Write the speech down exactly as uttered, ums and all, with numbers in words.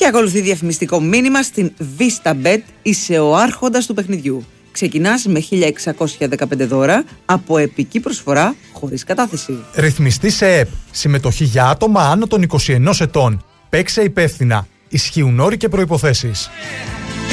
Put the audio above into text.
Και ακολουθεί διαφημιστικό μήνυμα στην VistaBet, είσαι ο άρχοντας του παιχνιδιού. Ξεκινάς με χίλια εξακόσια δεκαπέντε δώρα από επική προσφορά χωρίς κατάθεση. Ρυθμιστή σε ΕΠ. Συμμετοχή για άτομα άνω των είκοσι ενός ετών. Παίξε υπεύθυνα. Ισχύουν όροι και προϋποθέσεις.